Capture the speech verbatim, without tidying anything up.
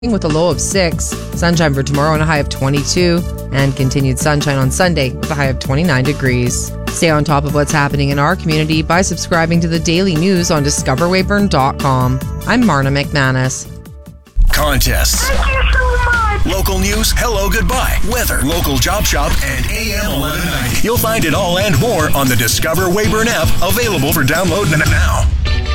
with a low of six. Sunshine for tomorrow and a high of twenty-two. And continued sunshine on Sunday with a high of twenty-nine degrees. Stay on top of what's happening in our community by subscribing to the daily news on discover weyburn dot com. I'm Marna McManus. Contests. Thank you so much. Local news, hello, goodbye, weather, local job shop, and A M eleven ninety. You'll find it all and more on the Discover Weyburn app, available for download now.